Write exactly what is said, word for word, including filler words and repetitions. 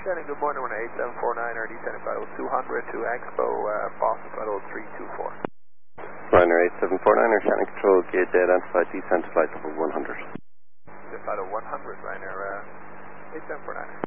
Shannon, good morning, one eight seven four nine, R D Center Flight two hundred to Expo, uh, Boston Flight three two four. Ryanair eight seven four nine, Shannon Control, gate data, identified descent to flight level one hundred. Flight one hundred, Ryanair uh, eight seven four nine.